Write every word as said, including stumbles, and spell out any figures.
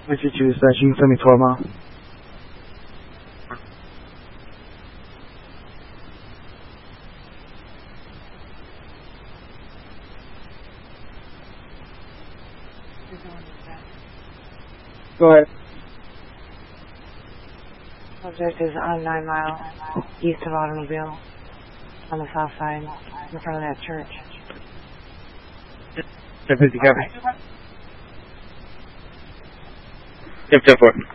If you choose that, you can send me twelve miles. Go ahead. Subject is on nine mile east of Automobile on the south side in front of that church. ten fifty, copy. ten four.